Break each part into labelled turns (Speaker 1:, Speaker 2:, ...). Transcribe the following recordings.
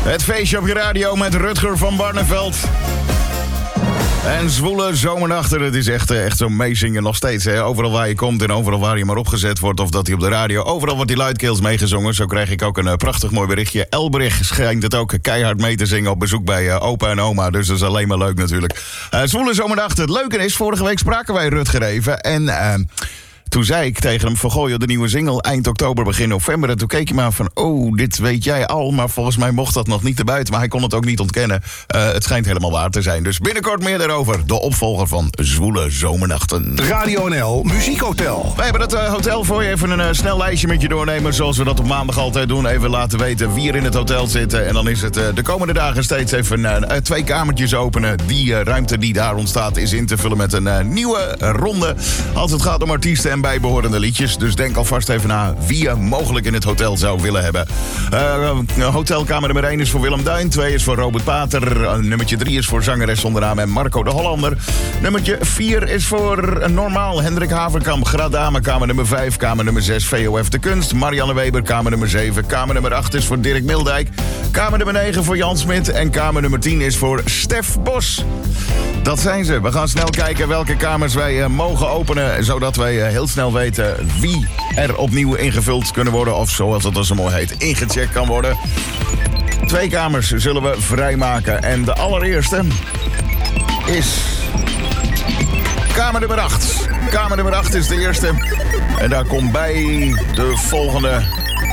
Speaker 1: Het feestje op je radio met Rutger van Barneveld. En zwoele zomernachten, het is echt zo meezingen nog steeds. Hè? Overal waar je komt en overal waar je maar opgezet wordt... of dat hij op de radio, overal wordt die luidkeels meegezongen. Zo krijg ik ook een prachtig mooi berichtje. Elbrich schijnt het ook keihard mee te zingen op bezoek bij opa en oma. Dus dat is alleen maar leuk natuurlijk. Zwoele zomernachten, het leuke is, vorige week spraken wij Rutger even... en toen zei ik tegen hem van, goh, de nieuwe single eind oktober, begin november. En toen keek hij maar van, dit weet jij al. Maar volgens mij mocht dat nog niet te buiten. Maar hij kon het ook niet ontkennen. Het schijnt helemaal waar te zijn. Dus binnenkort meer daarover. De opvolger van Zwoele Zomernachten.
Speaker 2: Radio NL Muziekhotel.
Speaker 1: Wij hebben het hotel voor je. Even een snel lijstje met je doornemen. Zoals we dat op maandag altijd doen. Even laten weten wie er in het hotel zit. En dan is het de komende dagen steeds even 2 kamertjes openen. Die ruimte die daar ontstaat is in te vullen met een nieuwe ronde. Als het gaat om artiesten en bijbehorende liedjes. Dus denk alvast even na wie je mogelijk in het hotel zou willen hebben. Hotelkamer nummer 1 is voor Willem Duin. 2 is voor Robert Pater. Nummertje 3 is voor zangeres zonder naam en Marco de Hollander. Nummertje 4 is voor Normaal Hendrik Haverkamp. Gradame, kamer nummer 5. Kamer nummer 6 VOF De Kunst. Marianne Weber, kamer nummer 7. Kamer nummer 8 is voor Dirk Mildijk. Kamer nummer 9 voor Jan Smit. En kamer nummer 10 is voor Stef Bos. Dat zijn ze. We gaan snel kijken welke kamers wij mogen openen, zodat wij heel snel weten wie er opnieuw ingevuld kunnen worden. Of zoals het zo mooi heet, ingecheckt kan worden. 2 kamers zullen we vrijmaken. En de allereerste is kamer nummer 8. Kamer nummer 8 is de eerste. En daar komt bij de volgende.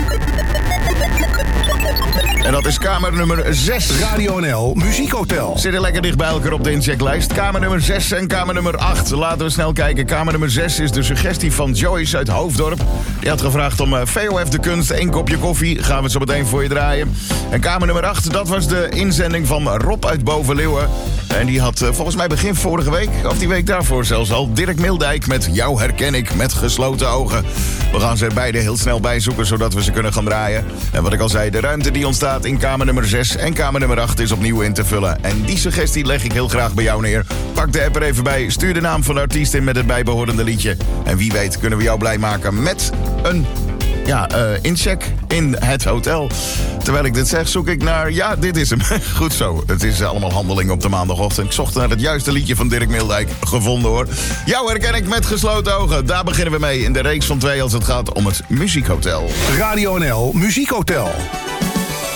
Speaker 1: En dat is kamer nummer 6.
Speaker 2: Radio NL Muziekhotel.
Speaker 1: Zitten lekker dicht bij elkaar op de inchecklijst. Kamer nummer 6 en kamer nummer 8. Laten we snel kijken. Kamer nummer 6 is de suggestie van Joyce uit Hoofddorp. Die had gevraagd om VOF De Kunst, 1 kopje koffie. Gaan we het zo meteen voor je draaien. En kamer nummer 8, dat was de inzending van Rob uit Bovenleeuwen. En die had volgens mij begin vorige week, of die week daarvoor zelfs al, Dirk Mildijk met Jou herken ik met gesloten ogen. We gaan ze er beide heel snel bijzoeken, zodat we ze kunnen gaan draaien. En wat ik al zei, de ruimte die ontstaat in kamer nummer 6 en kamer nummer 8 is opnieuw in te vullen. En die suggestie leg ik heel graag bij jou neer. Pak de app er even bij, stuur de naam van de artiest in met het bijbehorende liedje. En wie weet kunnen we jou blij maken met een incheck in het hotel. Terwijl ik dit zeg, zoek ik naar... Ja, dit is hem. Goed zo. Het is allemaal handeling op de maandagochtend. Ik zocht naar het juiste liedje van Dirk Mildijk. Gevonden hoor. Jou herken ik met gesloten ogen. Daar beginnen we mee in de reeks van 2 als het gaat om het Muziekhotel.
Speaker 2: Radio NL Muziekhotel.